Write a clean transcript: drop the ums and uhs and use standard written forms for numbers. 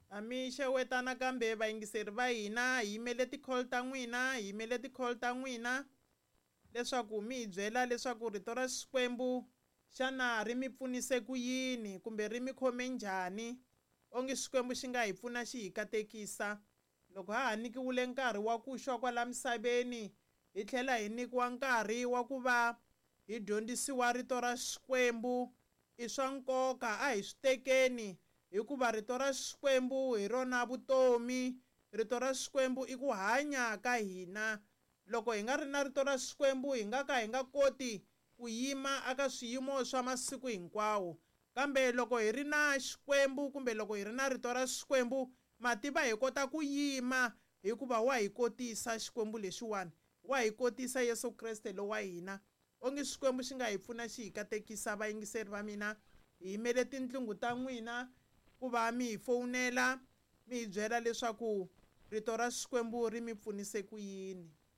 A mi xewetana kambe vayingiseri va hina hi yimele ti-call ta n'wina hi yimele ti-call ta n'wina leswaku mi hi byela leswaku rito ra Xikwembu xana ri mi pfunise ku yini kumbe ri mi khome njhani onge Xikwembu xi nga hi pfuna xi hi katekisa loko ha ha nyikiwile nkarhi wa ku xwa kwala misaveni hi tlhela hi nyikiwa nkarhi wa ku va hi dyondzisiwa rito ra Xikwembu i swa nkoka a hi swi tekeni hikuva rito ra Xikwembu hi rona vutomi rito ra Xikwembu i ku hanya ka hina loko hi nga ri na rito ra Xikwembu hi nga ka hi nga koti ku yima aka swiyimo swa masiku hinkwawo kambe loko hi ri na Xikwembu kumbe loko hi ri na rito ra Xikwembu mativa hi kota ku yima hikuva wa hi kotisa Xikwembu lexiwani wa hi kotisa Yesu Kreste lo wa hina onge Xikwembu xi nga hi pfuna xi hi katekisa vayingiseri va mina hi yimele tintlungu ta n'wina ku va mi hi fowunela mi hi byela leswaku rito ra Xikwembu ri mi pfunise ku yini.